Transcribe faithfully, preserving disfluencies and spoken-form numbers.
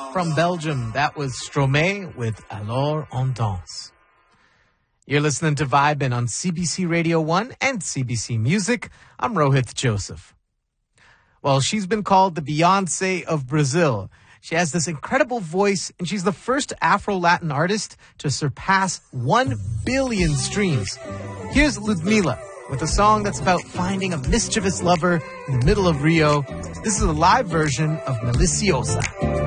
From Belgium, that was Stromae with Alors on danse. You're listening to Vibin' on C B C Radio one and C B C Music. I'm Rohith Joseph. Well, she's been called the Beyonce of Brazil. She has this incredible voice, and she's the first Afro-Latin artist to surpass one billion streams. Here's Ludmilla with a song that's about finding a mischievous lover in the middle of Rio. This is a live version of Maliciosa.